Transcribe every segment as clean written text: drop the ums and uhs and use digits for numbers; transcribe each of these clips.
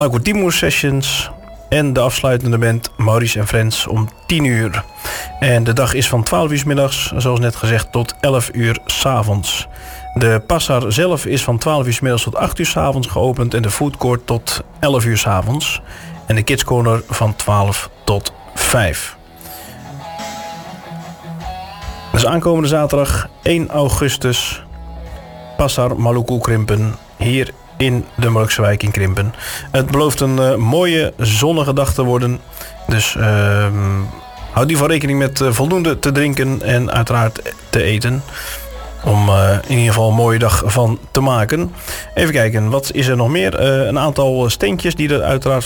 Timur Sessions en de afsluitende band Maurice en Friends om 10 uur. En de dag is van 12 uur 's middags, zoals net gezegd, tot 11 uur 's avonds. De Passar zelf is van 12 uur 's middags tot 8 uur 's avonds geopend en de foodcourt tot 11 uur 's avonds. En de Kids Corner van 12 tot 5. Dus aankomende zaterdag 1 augustus Passar Maluku Krimpen hier in de Molukse wijk in Krimpen. Het belooft een mooie zonnige dag te worden. Dus houd die van rekening met voldoende te drinken en uiteraard te eten. Om in ieder geval een mooie dag van te maken. Even kijken, wat is er nog meer? Een aantal steentjes die er uiteraard...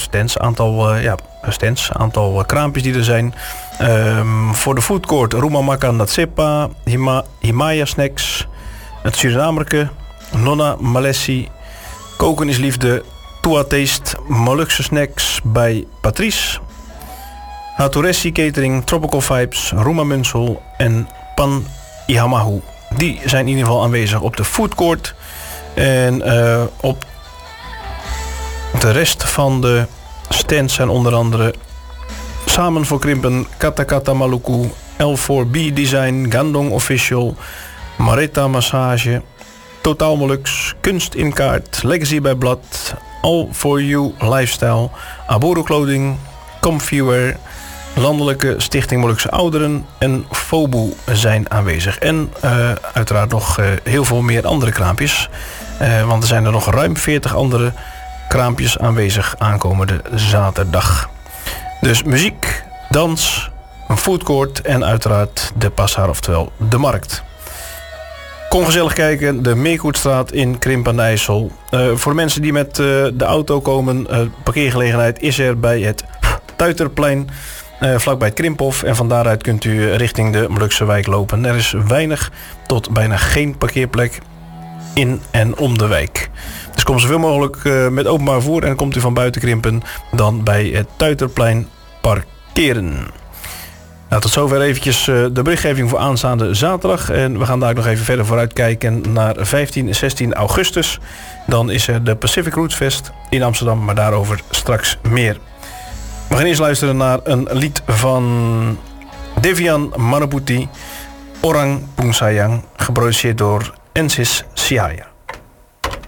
aantal kraampjes die er zijn. Voor de foodcourt Rumah Makan Natsepa, Himaya Snacks, het Surinamerke, Nonna Malessi, Koken is Liefde, Tua Taste, Molukse Snacks bij Patrice, Haturessi Catering, Tropical Vibes, Rumah Munsel en Pan Ihamahu. Die zijn in ieder geval aanwezig op de foodcourt. En op de rest van de stands zijn onder andere Samen voor Krimpen, Kata Kata Maluku, L4B Design, Gandong Official, Mareta Massage, Totaal Molux, Kunst in Kaart, Legacy bij Blad, All for You Lifestyle, Aboro Clothing, Comfyware, Landelijke Stichting Molukse Ouderen en FOBU zijn aanwezig. En uiteraard nog heel veel meer andere kraampjes. Want er zijn er nog ruim 40 andere kraampjes aanwezig aankomende zaterdag. Dus muziek, dans, een foodcourt en uiteraard de Passar, oftewel de markt. Kom gezellig kijken, de Meerkoetstraat in Krimpen aan de IJssel. Voor de mensen die met de auto komen, parkeergelegenheid is er bij het Tuiterplein. Vlakbij het Krimphof. En van daaruit kunt u richting de Molukse wijk lopen. Er is weinig tot bijna geen parkeerplek in en om de wijk. Dus kom zoveel mogelijk met openbaar vervoer en komt u van buiten Krimpen dan bij het Tuiterplein parkeren. Nou, tot zover eventjes de berichtgeving voor aanstaande zaterdag. En we gaan daar nog even verder vooruit kijken naar 15 en 16 augustus. Dan is er de Pacific Roots Fest in Amsterdam, maar daarover straks meer. We gaan eerst luisteren naar een lied van Devian Manaputi, Orang Pungsayang, geproduceerd door Ensis Siaya.